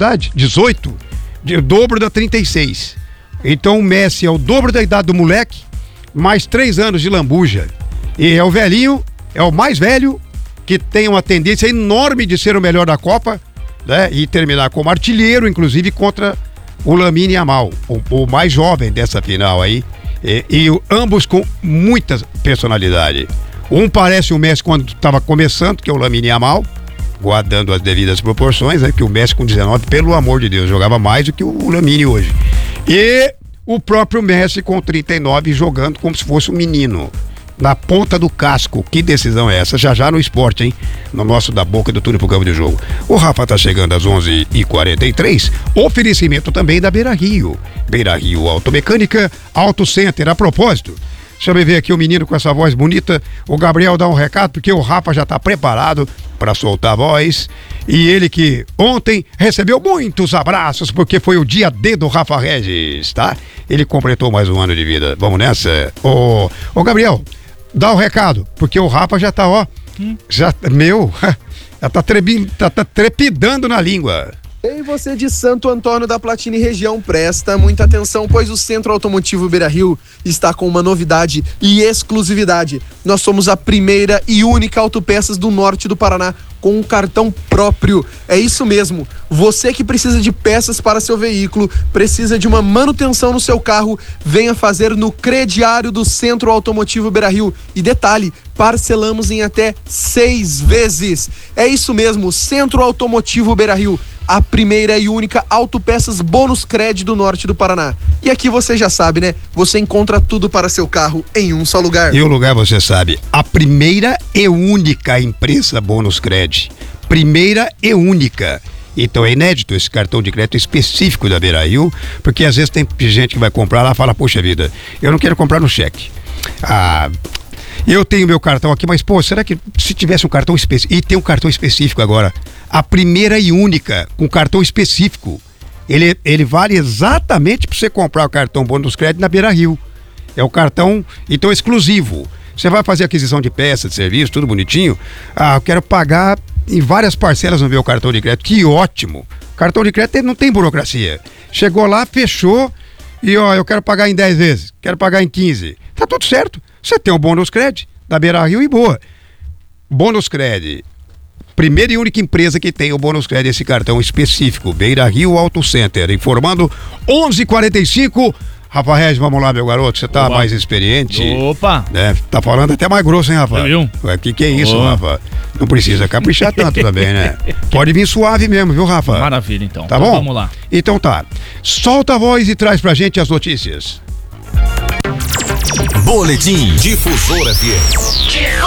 idade? 18. O dobro da 36. Então o Messi é o dobro da idade do moleque, mais 3 anos de lambuja. E é o velhinho, é o mais velho, que tem uma tendência enorme de ser o melhor da Copa, né? E terminar como artilheiro, inclusive, contra o Lamine Yamal, o mais jovem dessa final aí. E ambos com muita personalidade. Um parece o Messi quando estava começando, que é o Lamine Yamal, guardando as devidas proporções, né? Que o Messi com 19, pelo amor de Deus, jogava mais do que o Lamine hoje. E o próprio Messi com 39 jogando como se fosse um menino, na ponta do casco. Que decisão é essa? Já no esporte, hein? No nosso Da Boca do Túnel pro campo de jogo. O Rafa tá chegando às 11h43. Oferecimento também da Beira Rio. Beira Rio Automecânica, Auto Center. A propósito, deixa eu ver aqui o menino com essa voz bonita. O Gabriel dá um recado, porque o Rafa já tá preparado para soltar a voz. E ele que ontem recebeu muitos abraços, porque foi o dia D do Rafa Regis, tá? Ele completou mais um ano de vida. Vamos nessa? Ô Gabriel, dá o recado, porque o Rafa já tá, já tá trepidando na língua. E você de Santo Antônio da Platina e região, presta muita atenção, pois o Centro Automotivo Beira Rio está com uma novidade e exclusividade. Nós somos a primeira e única autopeças do norte do Paraná com um cartão próprio. É isso mesmo. Você que precisa de peças para seu veículo, precisa de uma manutenção no seu carro, venha fazer no crediário do Centro Automotivo Beira Rio. E detalhe, parcelamos em até 6 vezes. É isso mesmo, Centro Automotivo Beira Rio, a primeira e única autopeças bônus crédito do norte do Paraná. E aqui você já sabe, né? Você encontra tudo para seu carro em um só lugar. E o lugar você sabe, a primeira e única empresa bônus crédito. Primeira e única. Então é inédito esse cartão de crédito específico da Beira Rio, porque às vezes tem gente que vai comprar lá e fala, poxa vida, eu não quero comprar no cheque. Eu tenho meu cartão aqui, mas pô, será que se tivesse um cartão específico, e tem um cartão específico agora, a primeira e única, com cartão específico, ele vale exatamente para você comprar o cartão bônus crédito na Beira Rio. É o cartão, então, exclusivo. Você vai fazer aquisição de peças, de serviço, tudo bonitinho. Eu quero pagar em várias parcelas no meu cartão de crédito. Que ótimo! Cartão de crédito não tem burocracia. Chegou lá, fechou, e eu quero pagar em 10 vezes, quero pagar em 15. Tá tudo certo. Você tem o bônus crédito da Beira Rio e boa. Bônus crédito. Primeira e única empresa que tem o bônus crédito, esse cartão específico, Beira Rio Auto Center, informando 11h45. Rafa Regis, vamos lá, meu garoto, você tá mais experiente. Opa! Tá falando até mais grosso, hein, Rafa? Viu? Que é isso, Rafa? Não precisa caprichar tanto também, né? Pode vir suave mesmo, viu, Rafa? Maravilha, então. Tá bom? Vamos lá. Então tá. Solta a voz e traz pra gente as notícias. Boletim Difusora FM.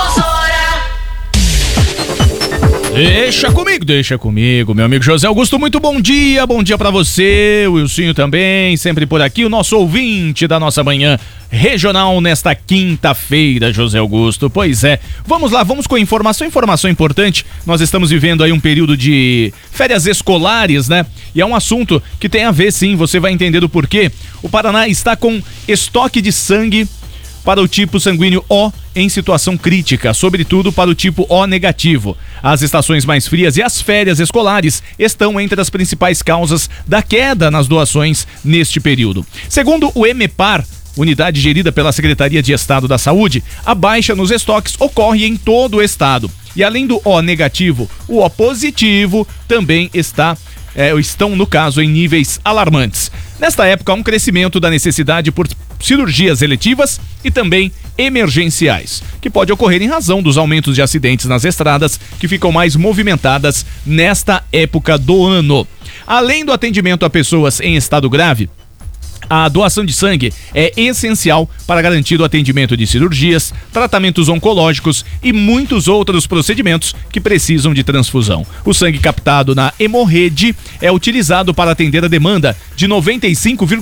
Deixa comigo, meu amigo José Augusto, muito bom dia pra você, o Wilsinho também, sempre por aqui, o nosso ouvinte da nossa manhã regional nesta quinta-feira, José Augusto. Pois é, vamos lá, vamos com informação importante. Nós estamos vivendo aí um período de férias escolares, né? E é um assunto que tem a ver, sim, você vai entender o porquê. O Paraná está com estoque de sangue para o tipo sanguíneo O em situação crítica, sobretudo para o tipo O negativo. As estações mais frias e as férias escolares estão entre as principais causas da queda nas doações neste período. Segundo o EMEPAR, unidade gerida pela Secretaria de Estado da Saúde, a baixa nos estoques ocorre em todo o estado. E além do O negativo, o O positivo também estão, no caso, em níveis alarmantes. Nesta época, há um crescimento da necessidade por cirurgias eletivas e também emergenciais, que pode ocorrer em razão dos aumentos de acidentes nas estradas que ficam mais movimentadas nesta época do ano. Além do atendimento a pessoas em estado grave, a doação de sangue é essencial para garantir o atendimento de cirurgias, tratamentos oncológicos e muitos outros procedimentos que precisam de transfusão. O sangue captado na Hemorrede é utilizado para atender a demanda de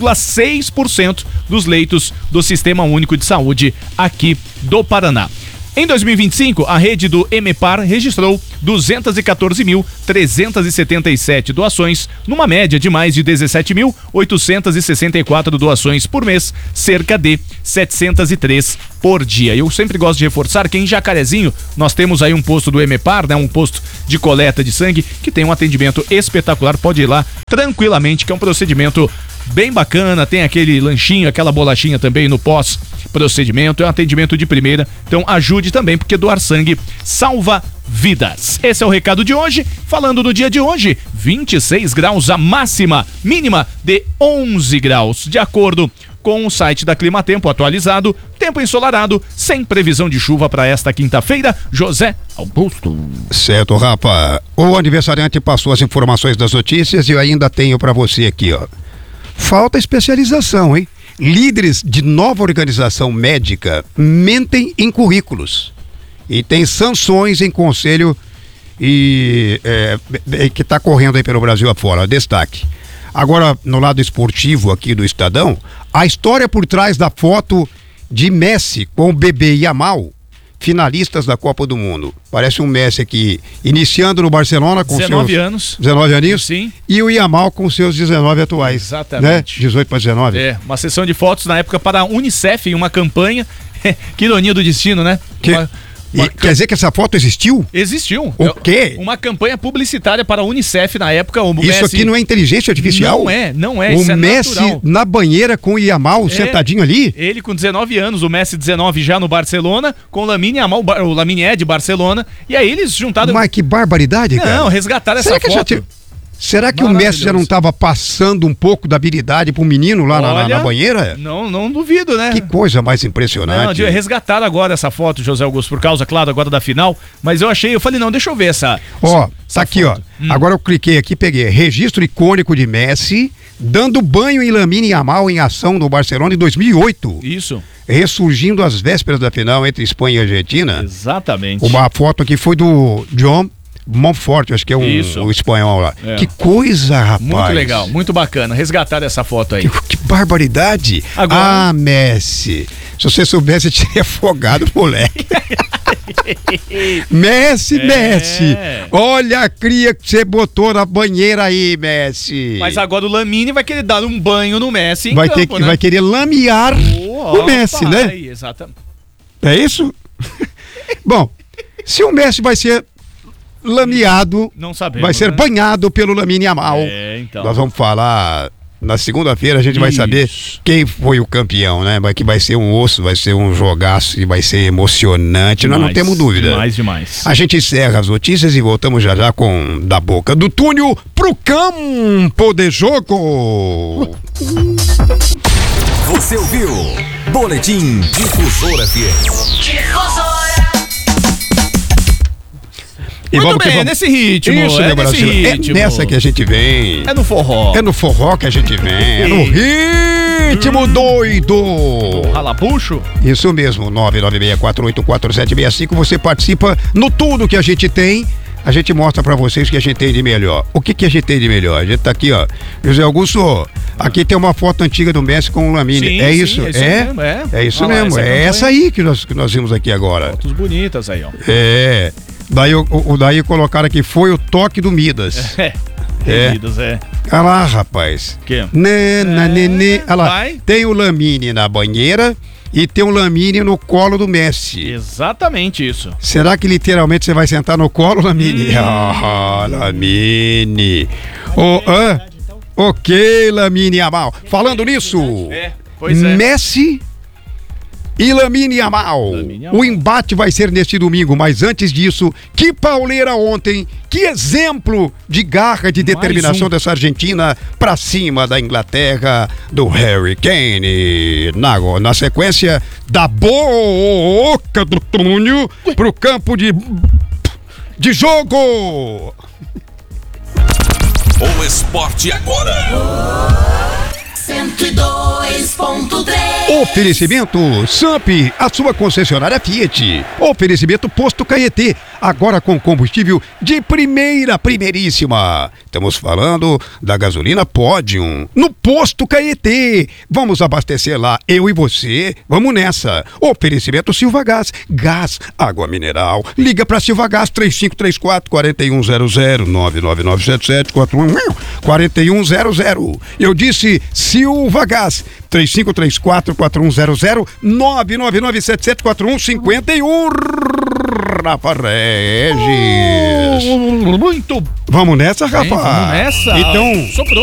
95,6% dos leitos do Sistema Único de Saúde aqui do Paraná. Em 2025, a rede do EMEPAR registrou 214.377 doações, numa média de mais de 17.864 doações por mês, cerca de 703 por dia. Eu sempre gosto de reforçar que em Jacarezinho nós temos aí um posto do EMEPAR, né, um posto de coleta de sangue que tem um atendimento espetacular. Pode ir lá tranquilamente, que é um procedimento bem bacana, tem aquele lanchinho, aquela bolachinha também no pós-procedimento, é um atendimento de primeira, então ajude também, porque doar sangue salva vidas. Esse é o recado de hoje. Falando do dia de hoje, 26 graus a máxima, mínima de 11 graus, de acordo com o site da Climatempo atualizado, tempo ensolarado, sem previsão de chuva para esta quinta-feira. José Augusto. Certo, Rafa. O aniversariante passou as informações das notícias e eu ainda tenho para você aqui, ó. Falta especialização, hein? Líderes de nova organização médica mentem em currículos e tem sanções em conselho que está correndo aí pelo Brasil afora. Destaque. Agora, no lado esportivo aqui do Estadão, a história por trás da foto de Messi com o bebê Yamal, finalistas da Copa do Mundo. Parece um Messi aqui, iniciando no Barcelona com 19 anos. 19 aninhos. Sim. E o Yamal com seus 19 atuais. Exatamente. Né? 18 para 19. É, uma sessão de fotos na época para a Unicef, em uma campanha. Que ironia do destino, né? Quer dizer que essa foto existiu? Existiu. O quê? Uma campanha publicitária para a Unicef na época. O Isso Messi... aqui não é inteligência artificial? Não é. O Isso é Messi natural. na banheira com o Yamal sentadinho ali? Ele com 19 anos, o Messi 19 já no Barcelona, com o Lamine Yamal, o Lamine é de Barcelona, e aí eles juntaram... Mas que barbaridade, cara. Não, resgataram essa foto. Será que o Messi já não estava passando um pouco da habilidade pro menino lá na banheira? Não duvido, né? Que coisa mais impressionante. Não, resgataram agora essa foto, José Augusto, por causa, claro, agora da final, mas eu falei, não, deixa eu ver essa... Ó, tá aqui, foto. ó. Agora eu cliquei aqui, peguei registro icônico de Messi dando banho em Lamine Yamal em ação no Barcelona em 2008. Isso. Ressurgindo às vésperas da final entre Espanha e Argentina. Exatamente. Uma foto aqui foi do John Monfort, acho que é um espanhol lá. É. Que coisa, rapaz. Muito legal, muito bacana. Resgataram essa foto aí. Que barbaridade. Agora... Ah, Messi. Se você soubesse, eu teria afogado o moleque. Messi. Olha a cria que você botou na banheira aí, Messi. Mas agora o Lamine vai querer dar um banho no Messi em campo, né? Vai querer lamear o Messi, né? Exatamente. É isso? Bom, se o Messi vai ser lameado, não sabemos, vai ser banhado pelo Lamine Yamal. Então. Nós vamos falar na segunda-feira, a gente vai saber quem foi o campeão, né? Que vai ser um osso, vai ser um jogaço e vai ser emocionante, nós não temos dúvida. Demais. A gente encerra as notícias e voltamos já com Da Boca do Túnel pro campo de jogo. Você ouviu? Boletim Difusora FM. E Muito vamos bem, é nesse ritmo. Isso, meu Brasil. É nessa que a gente vem. É no forró. É no forró que a gente vem. É no ritmo doido. Ralapuxo? Isso mesmo, 996484765. Você participa no tudo que a gente tem. A gente mostra pra vocês o que a gente tem de melhor. O que a gente tem de melhor? A gente tá aqui, ó. José Augusto, aqui tem uma foto antiga do Messi com o Lamine. Sim, é isso? Sim, é isso mesmo. É essa aí que nós vimos aqui agora. Fotos bonitas aí, ó. É. Daí colocaram aqui, foi o toque do Midas. Midas, Olha lá, rapaz. Que? Olha lá. Tem o Lamine na banheira e tem o Lamine no colo do Messi. Exatamente isso. Será que literalmente você vai sentar no colo, Lamine? Lamine. Ok, Lamine Yamal. Falando nisso, Messi e Lamine Yamal. O embate vai ser neste domingo, mas antes disso, que pauleira ontem, que exemplo de garra, de determinação dessa Argentina pra cima da Inglaterra, do Harry Kane. Na sequência, da boca do túnel pro campo de jogo. O esporte agora. 102,7 Oferecimento Samp, a sua concessionária Fiat. Oferecimento Posto Caetê, agora com combustível de primeiríssima. Estamos falando da gasolina Podium, no Posto Caetê. Vamos abastecer lá, eu e você. Vamos nessa. Oferecimento Silva Gás, gás, água mineral. Liga para Silva Gás 3534-4100, 999774100. Eu disse Silva Gás, 3534-4100, 999774151. Rafa Regis. Muito. Vamos nessa, Rafa? Vamos nessa. Então, sobrou.